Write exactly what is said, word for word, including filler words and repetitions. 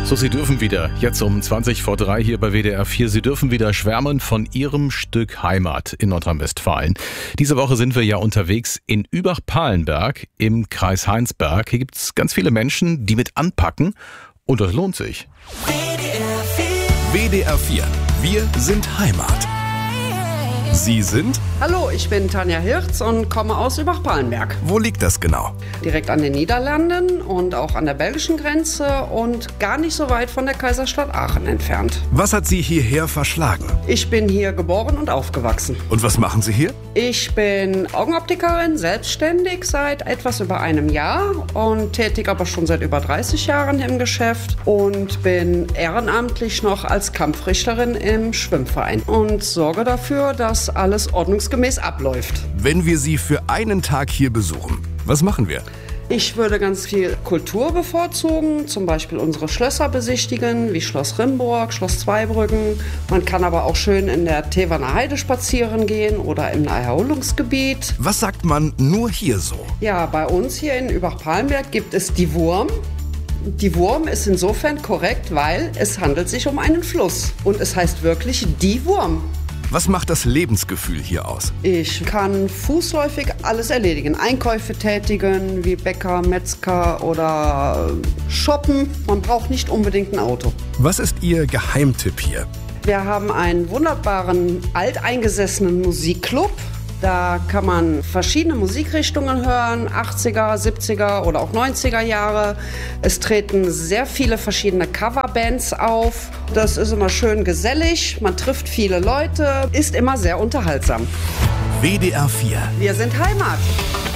So, Sie dürfen wieder, jetzt um zwanzig vor drei hier bei W D R vier, Sie dürfen wieder schwärmen von Ihrem Stück Heimat in Nordrhein-Westfalen. Diese Woche sind wir ja unterwegs in Übach-Palenberg im Kreis Heinsberg. Hier gibt es ganz viele Menschen, die mit anpacken und das lohnt sich. W D R vier, wir sind Heimat. Sie sind? Hallo, ich bin Tanja Hirz und komme aus Übach-Palenberg. Wo liegt das genau? Direkt an den Niederlanden und auch an der belgischen Grenze und gar nicht so weit von der Kaiserstadt Aachen entfernt. Was hat Sie hierher verschlagen? Ich bin hier geboren und aufgewachsen. Und was machen Sie hier? Ich bin Augenoptikerin, selbstständig seit etwas über einem Jahr und tätig aber schon seit über dreißig Jahren im Geschäft und bin ehrenamtlich noch als Kampfrichterin im Schwimmverein und sorge dafür, dass alles ordnungsgemäß abläuft. Wenn wir Sie für einen Tag hier besuchen, was machen wir? Ich würde ganz viel Kultur bevorzugen, zum Beispiel unsere Schlösser besichtigen, wie Schloss Rimburg, Schloss Zweibrücken. Man kann aber auch schön in der Teverner Heide spazieren gehen oder im Erholungsgebiet. Was sagt man nur hier so? Ja, bei uns hier in Übach-Palenberg gibt es die Wurm. Die Wurm ist insofern korrekt, weil es handelt sich um einen Fluss und es heißt wirklich die Wurm. Was macht das Lebensgefühl hier aus? Ich kann fußläufig alles erledigen. Einkäufe tätigen, wie Bäcker, Metzger oder shoppen. Man braucht nicht unbedingt ein Auto. Was ist Ihr Geheimtipp hier? Wir haben einen wunderbaren, alteingesessenen Musikclub. Da kann man verschiedene Musikrichtungen hören, achtziger, siebziger oder auch neunziger Jahre. Es treten sehr viele verschiedene Coverbands auf. Das ist immer schön gesellig, man trifft viele Leute, ist immer sehr unterhaltsam. W D R vier. Wir sind Heimat.